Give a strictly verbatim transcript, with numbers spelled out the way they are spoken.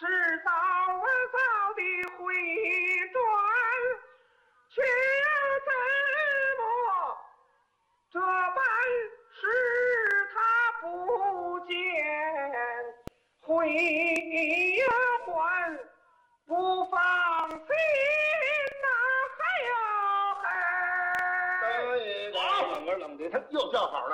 是早啊早的回转，却怎么这般使他不见回呀还不放心呐、还要还哎，冷冷的，他又叫好了。